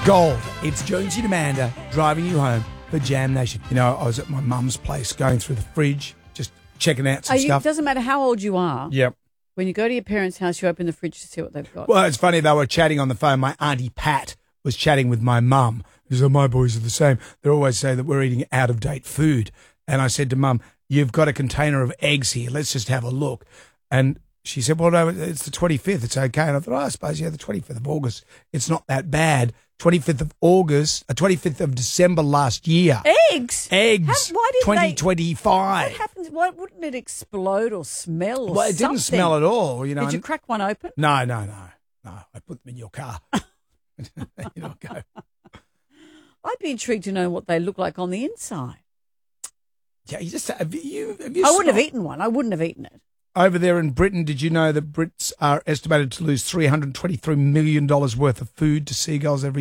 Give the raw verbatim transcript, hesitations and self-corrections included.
Gold. It's Jonesy and Amanda driving you home for Jam Nation. You know, I was at my mum's place going through the fridge, just checking out some Are you, stuff. It doesn't matter how old you are. Yep. When you go to your parents' house, you open the fridge to see what they've got. Well, it's funny, they were chatting on the phone. My auntie Pat was chatting with my mum. She said, my boys are the same. They always say that we're eating out-of-date food. And I said to Mum, you've got a container of eggs here. Let's just have a look. And she said, well, no, it's the twenty-fifth. It's okay. And I thought, oh, I suppose, yeah, the twenty-fifth of August. It's not that bad. twenty-fifth of August, uh, twenty-fifth of December last year. Eggs? Eggs. How, why did twenty twenty-five. What happens? Why wouldn't it explode or smell or Well, it something? didn't smell at all. You know. Did you and- crack one open? No, no, no. No, I put them in your car. You know, go. I'd be intrigued to know what they look like on the inside. Yeah, you just have you. Have you I wouldn't have smelled- eaten one. I wouldn't have eaten it. Over there in Britain, did you know that Brits are estimated to lose three hundred twenty-three million dollars worth of food to seagulls every